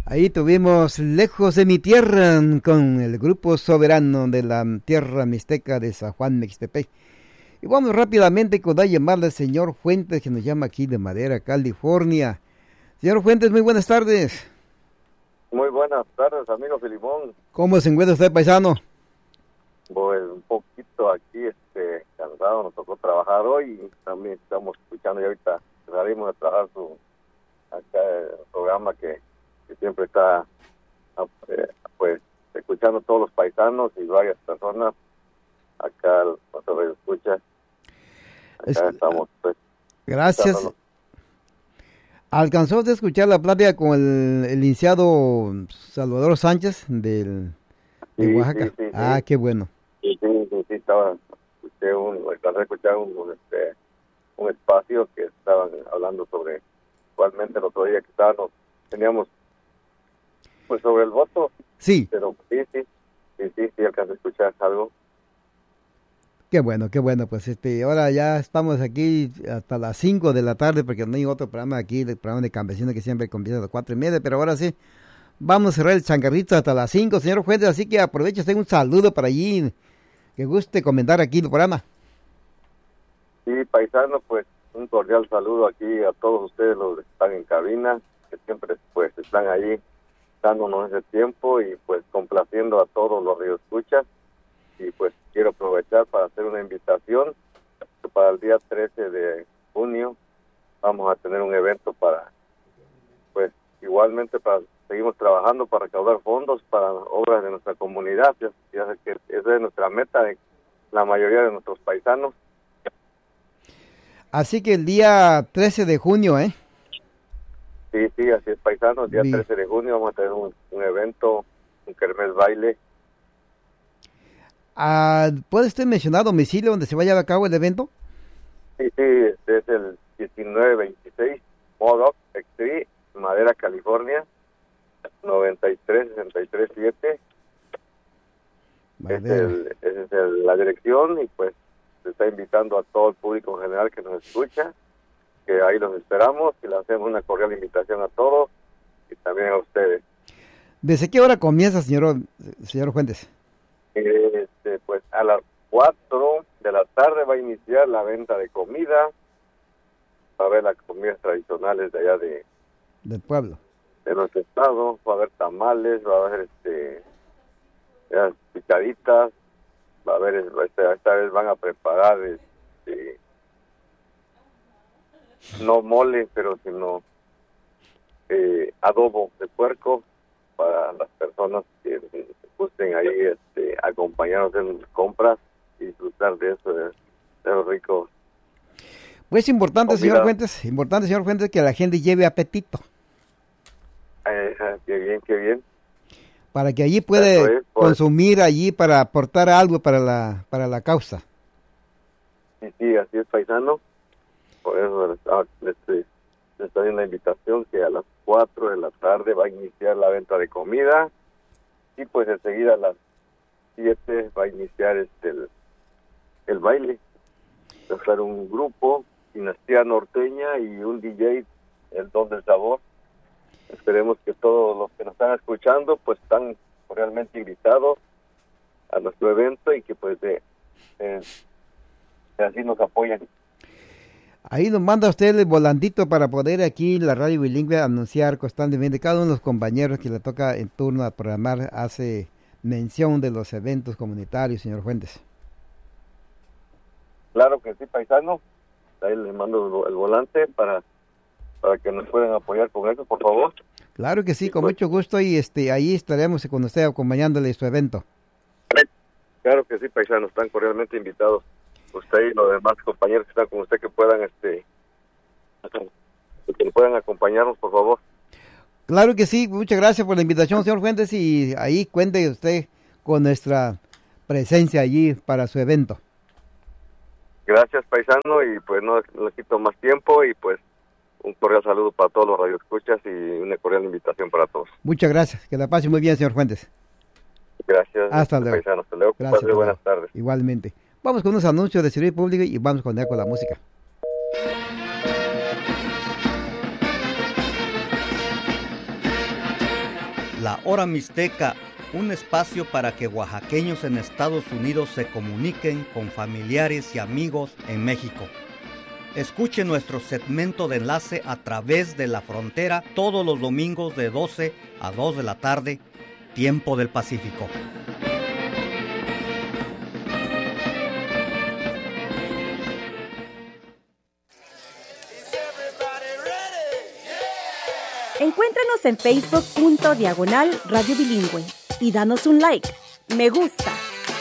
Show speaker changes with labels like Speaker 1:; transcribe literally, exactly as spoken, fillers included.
Speaker 1: Ahí tuvimos Lejos de mi tierra con el grupo soberano de la tierra mixteca de San Juan Mixtepec. Y vamos rápidamente con la llamada del señor Fuentes, que nos llama aquí de Madera, California. Señor Fuentes, muy buenas tardes.
Speaker 2: Muy buenas tardes, amigo Filimón.
Speaker 1: ¿Cómo se encuentra usted, paisano?
Speaker 2: Pues un poquito aquí, este, cansado, nos tocó trabajar hoy y también estamos escuchando y ahorita salimos a trabajar su acá el programa que, que siempre está eh, pues escuchando todos los paisanos y varias personas acá cuando se escucha acá es, estamos pues
Speaker 1: gracias. ¿Alcanzó de escuchar la plática con el, el licenciado Salvador Sánchez del, de
Speaker 2: sí,
Speaker 1: Oaxaca?
Speaker 2: Sí, sí,
Speaker 1: ah,
Speaker 2: sí.
Speaker 1: qué bueno.
Speaker 2: Sí, sí, sí, sí, estaba, escuché un, alcancé a escuchar un, un, este, un espacio que estaban hablando sobre, igualmente el otro día que estábamos, teníamos, pues sobre el voto.
Speaker 1: Sí.
Speaker 2: Pero sí, sí, sí, sí, sí, alcancé a escuchar algo.
Speaker 1: Qué bueno, qué bueno, pues este, ahora ya estamos aquí hasta las cinco de la tarde porque no hay otro programa aquí, el programa de campesinos que siempre comienza a las cuatro y media, pero ahora sí, vamos a cerrar el changarrito hasta las cinco, señor Fuentes, así que aproveche, tengo un saludo para allí, que guste comentar aquí el programa.
Speaker 2: Sí, paisano, pues un cordial saludo aquí a todos ustedes los que están en cabina, que siempre pues están ahí dándonos ese tiempo y pues complaciendo a todos los radioescuchas. Y pues quiero aprovechar para hacer una invitación que para el día trece de junio vamos a tener un evento para, pues igualmente para seguimos trabajando para recaudar fondos para obras de nuestra comunidad, ya, ya sé que esa es nuestra meta de la mayoría de nuestros paisanos.
Speaker 1: Así que el día trece de junio, ¿eh?
Speaker 2: Sí, sí, así es, paisanos, el día
Speaker 1: sí.
Speaker 2: trece de junio vamos a tener un, un evento, un kermés baile.
Speaker 1: Ah, ¿puede usted mencionar domicilio donde se va a llevar a cabo el evento?
Speaker 2: Sí, sí, este es el diecinueve veintiséis Modoc Street, Madera, California, noventa y tres sesenta y tres siete. Es, el, es el, la dirección y pues se está invitando a todo el público en general que nos escucha, que ahí los esperamos y le hacemos una cordial invitación a todos y también a ustedes.
Speaker 1: ¿Desde qué hora comienza, señor, señor Fuentes?
Speaker 2: Este, pues a las cuatro de la tarde va a iniciar la venta de comida. Va a haber las comidas tradicionales de allá de
Speaker 1: del pueblo,
Speaker 2: de nuestro estado. Va a haber tamales, va a haber este las picaditas, va a haber esta, esta vez van a preparar este no mole, pero sino eh, adobo de puerco para las personas que gusten ahí este, acompañarnos en compras y disfrutar de eso, de, de los ricos.
Speaker 1: Pues importante,
Speaker 2: comida.
Speaker 1: señor Fuentes, importante, señor Fuentes, que la gente lleve apetito.
Speaker 2: Eh, qué bien, qué bien.
Speaker 1: Para que allí puede es, pues, consumir allí para aportar algo para la para la causa.
Speaker 2: Sí, sí, así es, paisano. Por eso les, les, les doy una invitación que a las cuatro de la tarde va a iniciar la venta de comida y pues enseguida a las siete va a iniciar este el, el baile. Va a estar un grupo, Dinastía Norteña y un D J, El Don del Sabor. Esperemos que todos los que nos están escuchando pues están realmente invitados a nuestro evento y que pues de, de, de así nos apoyen.
Speaker 1: Ahí nos manda usted el volantito para poder aquí en la radio bilingüe anunciar constantemente. Cada uno de los compañeros que le toca en turno a programar hace mención de los eventos comunitarios, señor Fuentes.
Speaker 2: Claro que sí, paisano. Ahí les mando el volante para para que nos puedan apoyar con eso, por favor.
Speaker 1: Claro que sí,
Speaker 2: sí
Speaker 1: con
Speaker 2: pues.
Speaker 1: mucho gusto y este ahí estaremos con usted acompañándole su evento.
Speaker 2: Claro que sí, paisanos, están cordialmente invitados. Usted y los demás compañeros que están con usted que puedan este que puedan acompañarnos, por favor.
Speaker 1: Claro que sí, muchas gracias por la invitación, señor Fuentes, y ahí cuente usted con nuestra presencia allí para su evento.
Speaker 2: Gracias, paisano, y pues no le quito más tiempo y pues un cordial saludo para todos los radioescuchas y una cordial invitación para todos.
Speaker 1: Muchas gracias, que la pase muy bien, señor Fuentes.
Speaker 2: Gracias.
Speaker 1: Hasta luego.
Speaker 2: Paisano, hasta luego.
Speaker 1: Gracias,
Speaker 2: Padre, buenas tardes.
Speaker 1: Igualmente. Vamos con unos anuncios de servicio público y vamos con con la música.
Speaker 3: La Hora Mixteca, un espacio para que oaxaqueños en Estados Unidos se comuniquen con familiares y amigos en México. Escuche nuestro segmento de enlace a través de la frontera todos los domingos de doce a dos de la tarde, tiempo del Pacífico.
Speaker 4: Encuéntranos en Facebook punto diagonal Radio Bilingüe y danos un like, me gusta